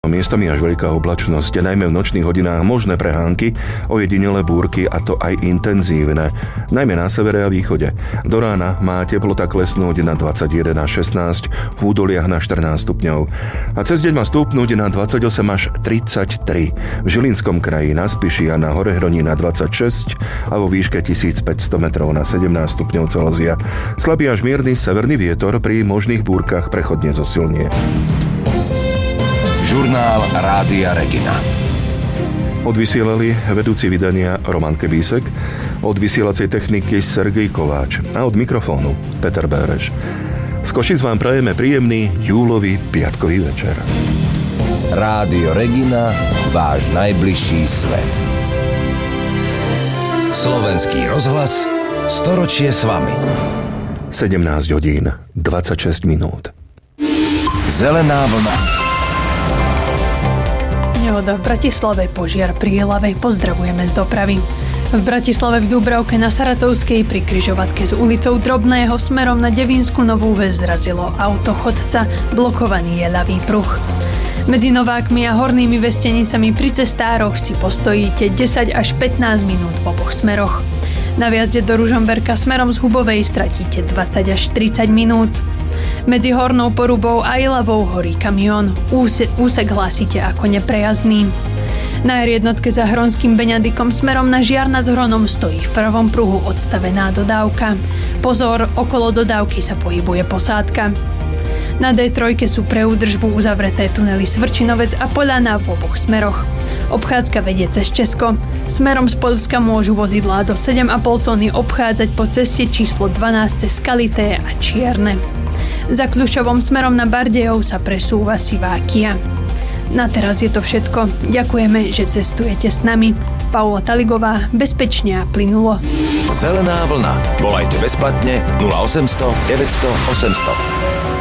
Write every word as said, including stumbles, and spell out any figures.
Miestami až veľká oblačnosť, najmä v nočných hodinách možné prehánky, ojedinelé búrky a to aj intenzívne, najmä na severe a východe. Do rána má teplota klesnúť na dvadsaťjeden až šestnásť, v údoliach na štrnásť stupňov. A cez deň má stúpnuť na dvadsaťosem až tridsaťtri. V Žilinskom kraji, na Spiši a na Horehroní na dvadsaťšesť a vo výške tisícpäťsto metrov na sedemnásť stupňov Celzia. Slabý až mierny severný vietor pri možných búrkach prechodne zosilnie. Žurnál Rádia Regina. Odvysielali vedúci vydania Roman Kebísek, od vysielacej techniky Sergej Kováč a od mikrofónu Peter Béreš. Z Košic vám prajeme príjemný júlový piatkový večer. Rádio Regina, váš najbližší svet. Slovenský rozhlas, storočie s vami. sedemnásť hodín, dvadsaťšesť minút. Zelená vlna. Nehoda v Bratislave, požiar pri Jelave. Pozdravujeme z dopravy. V Bratislave v Dúbravke na Saratovskej pri križovatke s ulicou Drobného smerom na Devínsku Novú Ves zrazilo auto chodca, blokovaný je ľavý pruh. Medzi Novákmi a Hornými Vestenicami pri cestároch si postojíte desať až pätnásť minút v oboch smeroch. Na viazde do Ružomberka smerom z Hubovej stratíte dvadsať až tridsať minút. Medzi Hornou Porubou a Ilavou horí kamión. Úsek, úsek hlásite ako neprejazdný. Na er jednotke za Hronským Beňadikom smerom na Žiar nad Hronom stojí v pravom pruhu odstavená dodávka. Pozor, okolo dodávky sa pohybuje posádka. Na dé tri sú pre údržbu uzavreté tunely Svrčinovec a Poľana v oboch smeroch. Obchádzka vedie cez Česko. Smerom z Poľska môžu vozidlá do sedem a pol tony obchádzať po ceste číslo dvanásť cez Skalité a Čierne. Za Kľušovom smerom na Bardejov sa presúva sivá Kia. Na teraz je to všetko. Ďakujeme, že cestujete s nami. Paula Taligová, bezpečne a plynulo. Zelená vlna. Volajte bezplatne nula osemsto deväťsto osemsto.